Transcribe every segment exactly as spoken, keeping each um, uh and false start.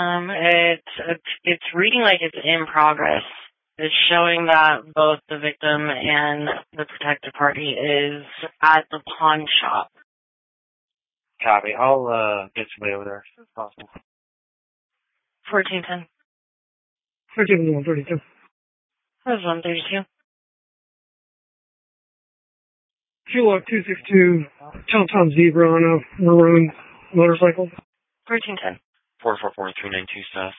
Um, it's, it's, it's reading like it's in progress. It's showing that both the victim and the protected party is at the pawn shop. Copy. I'll uh, get somebody over there as soon as possible. fourteen ten. thirteen one thirty-two. That's one thirty-two. Kilo two six two, Tom Zebra on a maroon motorcycle. fourteen ten. four four four three nine two south.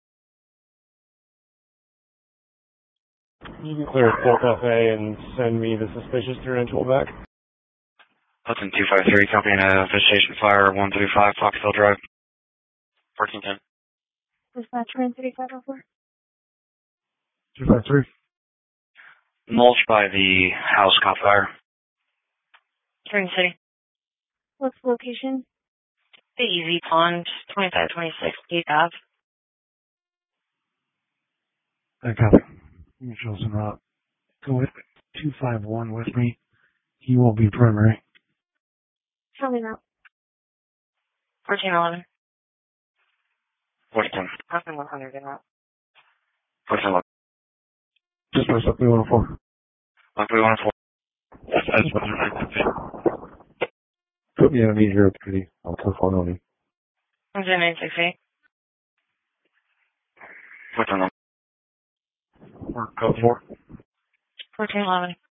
You can clear Fort Cafe and send me the suspicious credential back. Hudson two five three, copy and a vegetation fire, one three five, Foxville Drive. fourteen ten. Dispatch one three five oh four. two five three. Mulch by the house caught fire. Spring City. What's the location? The Easy Pond, twenty-five twenty-six, eighth Ave. I copy. Mutuals and route. Go with two five one with me. He will be primary. Tell me that. fourteen eleven. fourteen ten. Nothing one hundred in that. fourteen eleven. Just press up three one four. one three one four. That's that's what I'm Put me on a zero three. I'll telephone on you. one zero nine six eight. fourteen eleven. Code four. fourteen eleven.